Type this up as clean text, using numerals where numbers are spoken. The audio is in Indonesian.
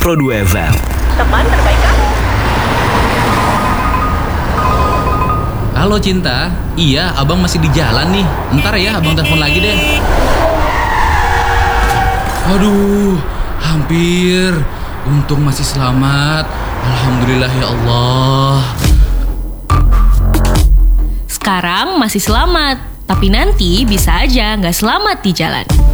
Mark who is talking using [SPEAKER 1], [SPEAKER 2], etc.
[SPEAKER 1] Pro 2 FM.
[SPEAKER 2] Teman terbaik kamu.
[SPEAKER 3] Halo Cinta, iya abang masih di jalan nih. Ntar ya abang telepon lagi deh. Aduh, hampir. Untung masih selamat. Alhamdulillah ya Allah.
[SPEAKER 4] Sekarang masih selamat, tapi nanti bisa aja nggak selamat di jalan.